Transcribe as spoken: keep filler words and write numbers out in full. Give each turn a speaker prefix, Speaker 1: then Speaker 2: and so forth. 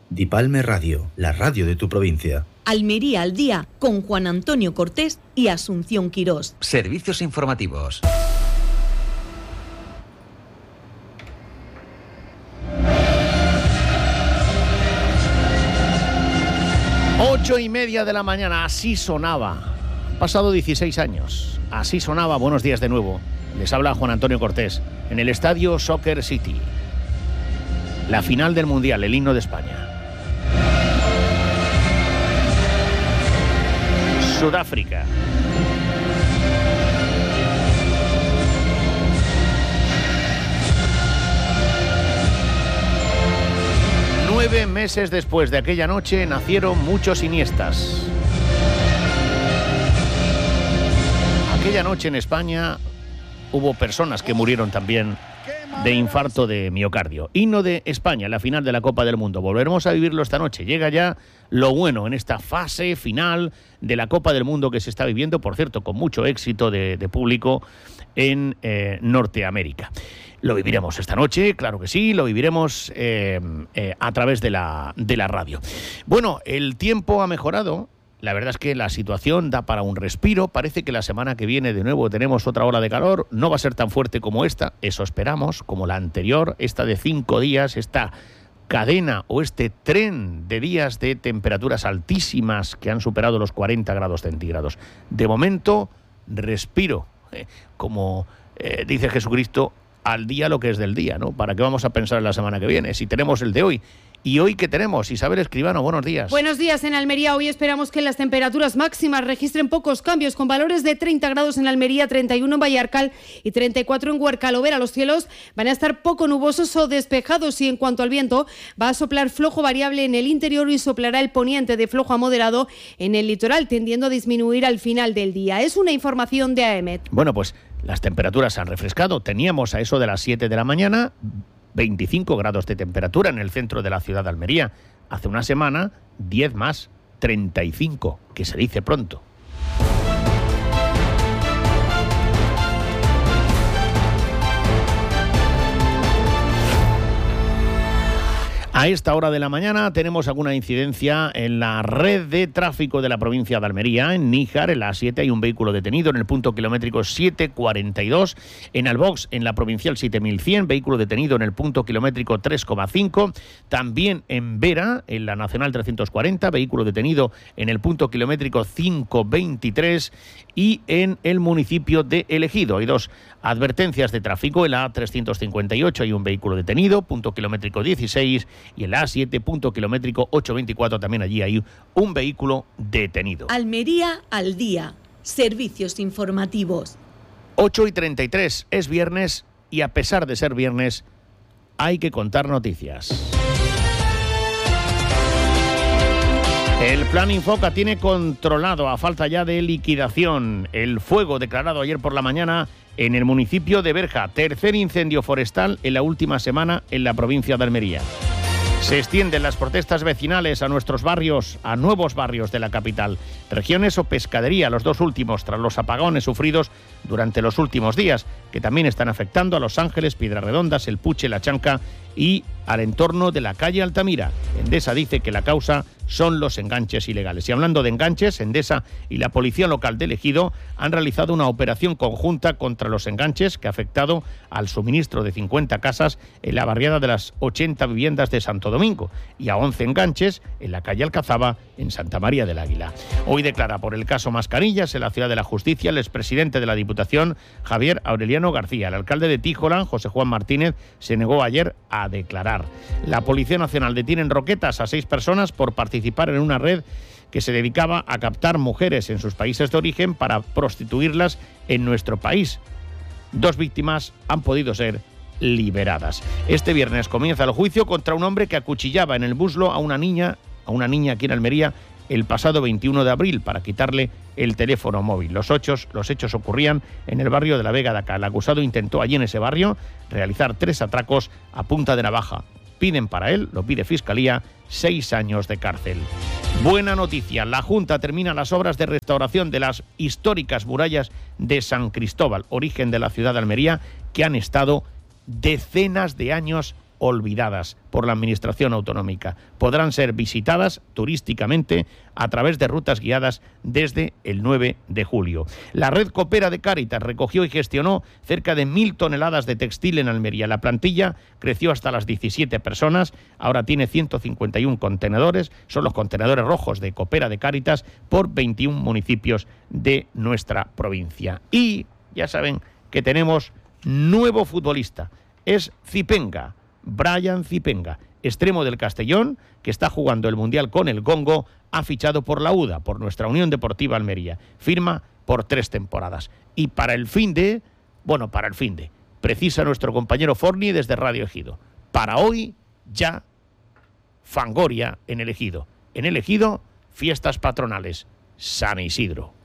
Speaker 1: Dipalme Radio, la radio de tu provincia.
Speaker 2: Almería al día, con Juan Antonio Cortés y Asunción Quirós.
Speaker 3: Servicios informativos.
Speaker 4: Ocho y media de la mañana, así sonaba. Han pasado dieciséis años. Así sonaba. Buenos días de nuevo. Les habla Juan Antonio Cortés en el estadio Soccer City. La final del Mundial, el himno de España. Sudáfrica. Nueve meses después de aquella noche nacieron muchos Iniestas. Aquella noche en España hubo personas que murieron también de infarto de miocardio. Himno de España, la final de la Copa del Mundo. Volveremos a vivirlo esta noche. Llega ya lo bueno en esta fase final de la Copa del Mundo que se está viviendo, por cierto, con mucho éxito de, de público en eh, Norteamérica. Lo viviremos esta noche, claro que sí, lo viviremos eh, eh, a través de la, de la radio. Bueno, el tiempo ha mejorado. La verdad es que la situación da para un respiro. Parece que la semana que viene de nuevo tenemos otra ola de calor. No va a ser tan fuerte como esta, eso esperamos, como la anterior, esta de cinco días, esta cadena o este tren de días de temperaturas altísimas que han superado los cuarenta grados centígrados. De momento, respiro. Eh, como eh, dice Jesucristo, al día lo que es del día, ¿no? ¿Para qué vamos a pensar en la semana que viene? Si tenemos el de hoy. ¿Y hoy qué tenemos? Isabel Escribano, buenos días.
Speaker 5: Buenos días en Almería. Hoy esperamos que las temperaturas máximas registren pocos cambios, con valores de treinta grados en Almería, treinta y uno en Vallarcal y treinta y cuatro en Huercalovera. Los cielos van a estar poco nubosos o despejados y en cuanto al viento, va a soplar flojo variable en el interior y soplará el poniente de flojo a moderado en el litoral, tendiendo a disminuir al final del día. Es una información de AEMET.
Speaker 4: Bueno, pues las temperaturas se han refrescado. Teníamos a eso de las siete de la mañana veinticinco grados de temperatura en el centro de la ciudad de Almería. Hace una semana, diez más, treinta y cinco, que se dice pronto. A esta hora de la mañana tenemos alguna incidencia en la red de tráfico de la provincia de Almería. En Níjar, en la A siete, hay un vehículo detenido en el punto kilométrico siete cuarenta y dos. En Albox, en la provincial siete mil cien, vehículo detenido en el punto kilométrico tres coma cinco. También en Vera, en la nacional trescientos cuarenta, vehículo detenido en el punto kilométrico cinco veintitrés. Y en el municipio de El Ejido hay dos advertencias de tráfico. En la A trescientos cincuenta y ocho hay un vehículo detenido, punto kilométrico dieciséis. Y en la A siete, punto kilométrico ochocientos veinticuatro, también allí hay un vehículo detenido.
Speaker 2: Almería al día. Servicios informativos.
Speaker 4: ocho y treinta y tres, es viernes y a pesar de ser viernes hay que contar noticias. El Plan Infoca tiene controlado, a falta ya de liquidación, el fuego declarado ayer por la mañana en el municipio de Berja. Tercer incendio forestal en la última semana en la provincia de Almería. Se extienden las protestas vecinales a nuestros barrios, a nuevos barrios de la capital. Regiones o Pescadería, los dos últimos, tras los apagones sufridos durante los últimos días, que también están afectando a Los Ángeles, Piedras El Puche, La Chanca y al entorno de la calle Altamira. Endesa dice que la causa son los enganches ilegales. Y hablando de enganches, Endesa y la Policía Local de El Ejido han realizado una operación conjunta contra los enganches que ha afectado al suministro de cincuenta casas en la barriada de las ochenta viviendas de Santo Domingo y a once enganches en la calle Alcazaba en Santa María del Águila. Hoy declara por el caso Mascarillas en la Ciudad de la Justicia el expresidente de la Diputación, Javier Aureliano García. El alcalde de Tíjola, José Juan Martínez, se negó ayer a declarar. La Policía Nacional detiene en Roquetas a seis personas por participar en una red que se dedicaba a captar mujeres en sus países de origen para prostituirlas en nuestro país. Dos víctimas han podido ser liberadas. Este viernes comienza el juicio contra un hombre que acuchillaba en el Buslo a una niña, a una niña aquí en Almería, el pasado veintiuno de abril para quitarle el teléfono móvil. Los hechos, los hechos ocurrían en el barrio de la Vega de Acá. El acusado intentó allí en ese barrio realizar tres atracos a punta de navaja. Piden para él, lo pide Fiscalía, seis años de cárcel. Buena noticia, la Junta termina las obras de restauración de las históricas murallas de San Cristóbal, origen de la ciudad de Almería, que han estado decenas de años olvidadas por la Administración autonómica. Podrán ser visitadas turísticamente a través de rutas guiadas desde el nueve de julio. La red Coopera de Cáritas recogió y gestionó cerca de mil toneladas de textil en Almería. La plantilla creció hasta las diecisiete personas, ahora tiene ciento cincuenta y uno contenedores, son los contenedores rojos de Coopera de Cáritas por veintiún municipios de nuestra provincia. Y ya saben que tenemos nuevo futbolista, es Zipenga, Brian Zipenga, extremo del Castellón, que está jugando el Mundial con el Congo, ha fichado por la U D A, por nuestra Unión Deportiva Almería. Firma por tres temporadas. Y para el fin de, bueno, para el fin de, precisa nuestro compañero Forni desde Radio Ejido. Para hoy, ya, Fangoria en el Ejido. En el Ejido, fiestas patronales, San Isidro.